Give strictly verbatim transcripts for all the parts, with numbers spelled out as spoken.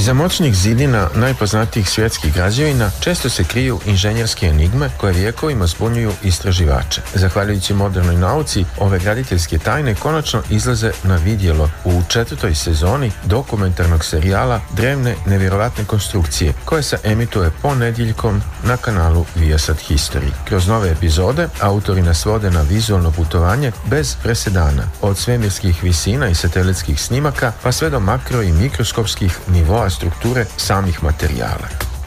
Iza moćnih zidina najpoznatijih svjetskih građevina često se kriju inženjerske enigme koje vijekovima zbunjuju istraživače. Zahvaljujući modernoj nauci, ove graditeljske tajne konačno izlaze na vidjelo u četvrtoj sezoni dokumentarnog serijala Drevne nevjerovatne konstrukcije, koje se emituje ponedjeljkom na kanalu Viasat History. Kroz nove epizode autori nas vode na vizualno putovanje bez presedana, od svemirskih visina i satelitskih snimaka pa sve do makro i mikroskopskih nivoa strukture samih materijala.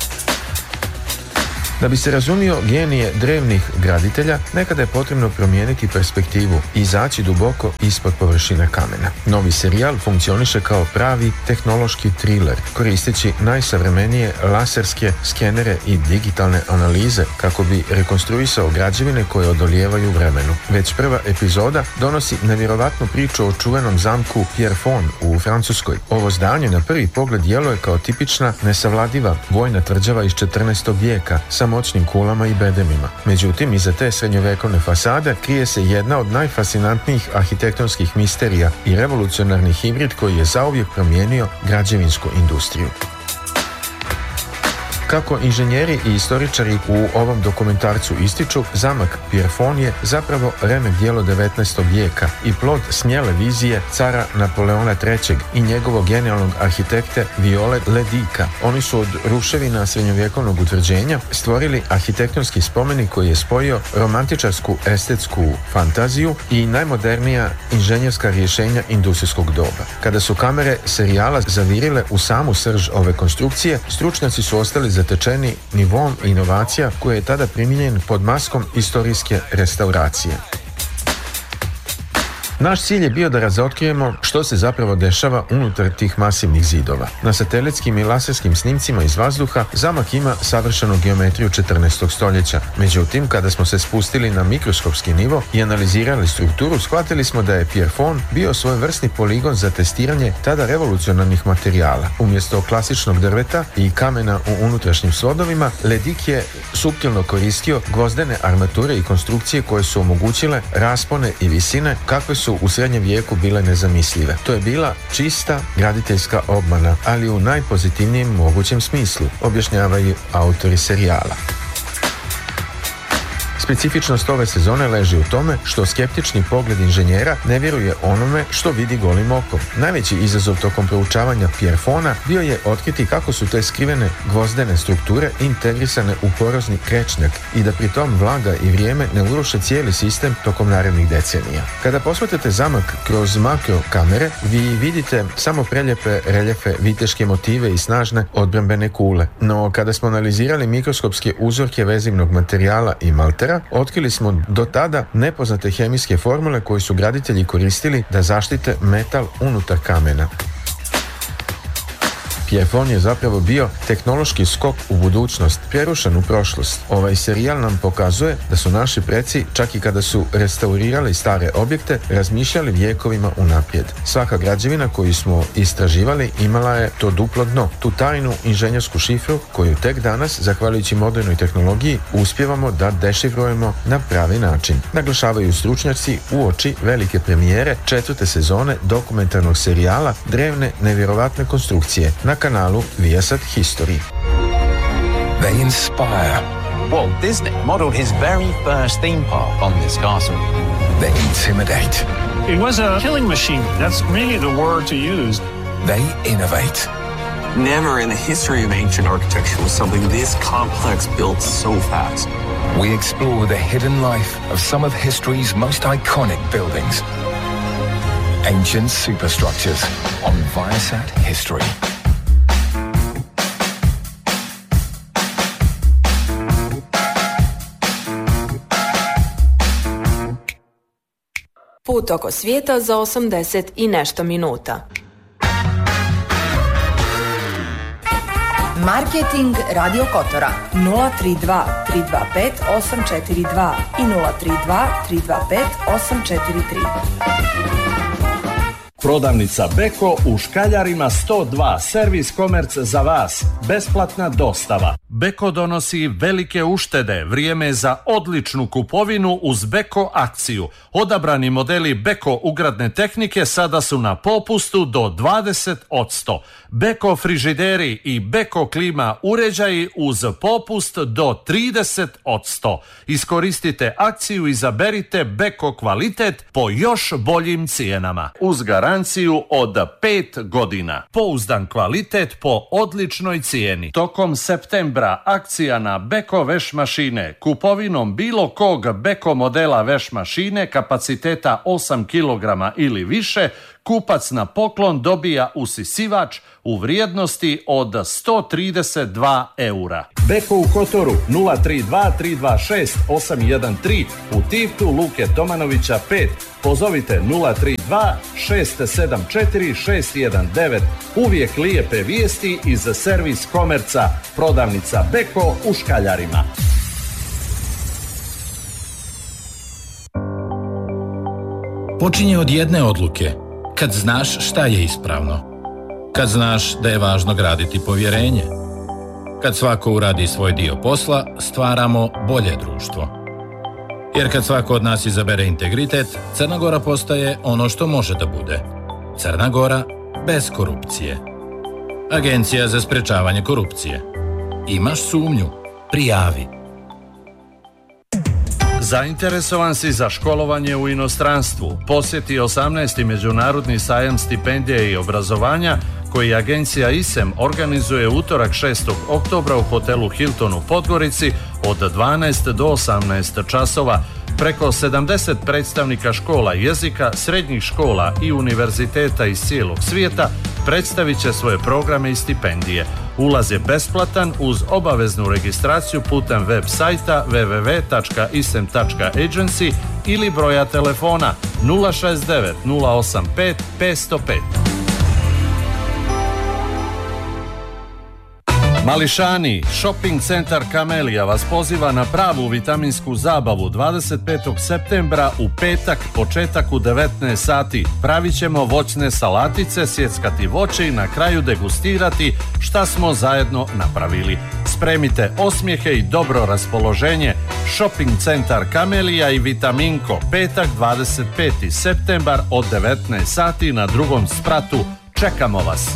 Da bi se razumio genije drevnih graditelja, nekada je potrebno promijeniti perspektivu i izaći duboko ispod površine kamena. Novi serijal funkcioniše kao pravi tehnološki thriller, koristeći najsavremenije laserske skenere i digitalne analize kako bi rekonstruisao građevine koje odolijevaju vremenu. Već prva epizoda donosi nevjerovatnu priču o čuvenom zamku Pierrefonds u Francuskoj. Ovo zdanje na prvi pogled djeluje kao tipična nesavladiva vojna tvrđava iz četrnaestog vijeka sa moćnim kulama i bedemima. Međutim, iza te srednjovekovne fasade krije se jedna od najfascinantnijih arhitektonskih misterija i revolucionarni hibrid koji je zauvijek promijenio građevinsku industriju. Kako inženjeri i istoričari u ovom dokumentarcu ističu, zamak Pierrefonds je zapravo remek djelo devetnaestog vijeka i plod smjele vizije cara Napoleona trećeg i njegovog genijalnog arhitekte Viollet le Duca. Oni su od ruševina srednjovjekovnog utvrđenja stvorili arhitektonski spomenik koji je spojio romantičarsku estetsku fantaziju i najmodernija inženjerska rješenja industrijskog doba. Kada su kamere serijala zavirile u samu srž ove konstrukcije, stručnjaci su ostali zatečeni nivom inovacija koji je tada primijenjen pod maskom istorijske restauracije. Naš cilj je bio da razotkrijemo što se zapravo dešava unutar tih masivnih zidova. Na satelitskim i laserskim snimcima iz vazduha zamak ima savršenu geometriju četrnaestog stoljeća. Međutim, kada smo se spustili na mikroskopski nivo i analizirali strukturu, shvatili smo da je Pierrefonds bio svojevrsni poligon za testiranje tada revolucionarnih materijala. Umjesto klasičnog drveta i kamena u unutrašnjim svodovima, le Duc je suptilno koristio gvozdene armature i konstrukcije koje su omogućile raspone i visine kakve su u srednjem vijeku bile nezamislive. To je bila čista graditeljska obmana, ali u najpozitivnijem mogućem smislu, objašnjavaju autori serijala. Specifičnost ove sezone leži u tome što skeptični pogled inženjera ne vjeruje onome što vidi golim okom. Najveći izazov tokom proučavanja Pierrefonda bio je otkriti kako su te skrivene gvozdene strukture integrisane u porozni krečnjak i da pri tom vlaga i vrijeme ne uruše cijeli sistem tokom narednih decenija. Kada posmatrate zamak kroz makro kamere, vi vidite samo preljepe reljefe, viteške motive i snažne odbrambene kule. No, kada smo analizirali mikroskopske uzorke vezivnog materijala i maltera, otkrili smo do tada nepoznate hemijske formule koje su graditelji koristili da zaštite metal unutar kamena. Pierrefonds je zapravo bio tehnološki skok u budućnost, prerušen u prošlost. Ovaj serijal nam pokazuje da su naši preci, čak i kada su restaurirali stare objekte, razmišljali vijekovima unaprijed. Svaka građevina koju smo istraživali imala je to duplo dno, tu tajnu inženjersku šifru koju tek danas, zahvaljujući modernoj tehnologiji, uspijevamo da dešifrujemo na pravi način. Naglašavaju stručnjaci uoči velike premijere četvrte sezone dokumentarnog serijala Drevne nevjerovatne konstrukcije na kanalu Viasat History. They inspire. Walt Disney modeled his very first theme park on this castle. They intimidate. It was a killing machine. That's really the word to use. They innovate. Never in the history of ancient architecture was something this complex built so fast. We explore the hidden life of some of history's most iconic buildings. Ancient superstructures on Viasat History. Put oko svijeta za osamdeset i nešto minuta. Marketing Radio Kotora nula tri dva tri dva pet osam četiri dva i nula tri dva tri dva pet osam četiri tri. Prodavnica Beko u Škaljarima sto dva, servis komerc za vas, besplatna dostava. Beko donosi velike uštede, vrijeme je za odličnu kupovinu uz Beko akciju. Odabrani modeli Beko ugradne tehnike sada su na popustu do dvadeset posto. Beko frižideri i Beko klima uređaji uz popust do trideset posto. Iskoristite akciju i izaberite Beko kvalitet po još boljim cijenama. Uz garanciju od pet godina. Pouzdan kvalitet po odličnoj cijeni. Tokom septembra akcija na Beko veš mašine. Kupovinom bilo kog Beko modela veš mašine kapaciteta osam kilograma ili više, kupac na poklon dobija usisivač u vrijednosti od sto trideset dva eura. Beko u Kotoru nula tri dva tri dva šest osam jedan tri, u Tivtu Luke Tomanovića pet. Pozovite nula tri dva šest sedam četiri šest jedan devet. Uvijek lijepe vijesti iz servis komerca. Prodavnica Beko u Škaljarima. Počinje od jedne odluke. Kad znaš šta je ispravno. Kad znaš da je važno graditi povjerenje. Kad svako uradi svoj dio posla, stvaramo bolje društvo. Jer kad svako od nas izabere integritet, Crna Gora postaje ono što može da bude. Crna Gora bez korupcije. Agencija za sprečavanje korupcije. Imaš sumnju? Prijavi. Zainteresovan si za školovanje u inostranstvu? Posjeti osamnaesti Međunarodni sajam stipendije i obrazovanja koji agencija I S E M organizuje utorak šestog oktobra u hotelu Hilton u Podgorici od dvanaest do osamnaest časova. Preko sedamdeset predstavnika škola jezika, srednjih škola i univerziteta iz cijelog svijeta predstavit će svoje programe i stipendije. Ulaz je besplatan uz obaveznu registraciju putem web sajta w w w tačka isem tačka agency ili broja telefona nula šest devet nula osam pet pet zero pet. Mališani, shopping centar Kamelija vas poziva na pravu vitaminsku zabavu dvadeset petog septembra u petak, početak u devetnaest sati. Pravit ćemo voćne salatice, sjeckati voće i na kraju degustirati šta smo zajedno napravili. Spremite osmijehe i dobro raspoloženje. Shopping centar Kamelija i Vitaminko, petak dvadeset peti septembar od devetnaest sati na drugom spratu. Čekamo vas!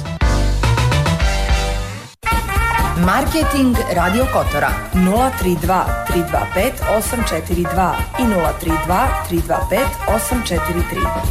Marketing Radio Kotora nula tri dva tri dva pet osam četiri dva i nula tri dva tri dva pet osam četiri tri.